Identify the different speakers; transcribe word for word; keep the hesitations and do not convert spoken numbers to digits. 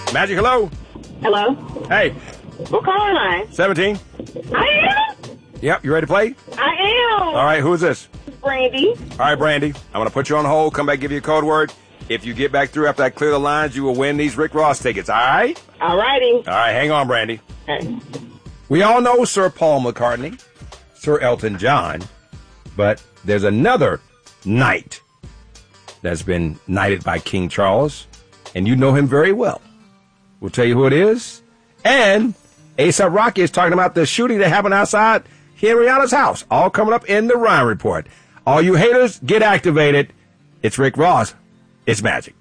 Speaker 1: Magic, hello.
Speaker 2: Hello.
Speaker 1: Hey.
Speaker 2: What caller am I?
Speaker 1: seventeen.
Speaker 2: I am.
Speaker 1: Yep, you ready to play?
Speaker 2: I am.
Speaker 1: All right, who is this?
Speaker 2: Brandy.
Speaker 1: All right, Brandy. I'm going to put you on hold, come back, give you a code word. If you get back through after I clear the lines, you will win these Rick Ross tickets, all right?
Speaker 2: All righty.
Speaker 1: All right, hang on, Brandy.
Speaker 2: Okay.
Speaker 1: We all know Sir Paul McCartney, Sir Elton John, but there's another knight that's been knighted by King Charles, and you know him very well. We'll tell you who it is. And A$AP Rocky is talking about the shooting that happened outside Rihanna's house. All coming up in the Ryan Report. All you haters, get activated. It's Rick Ross. It's Magic.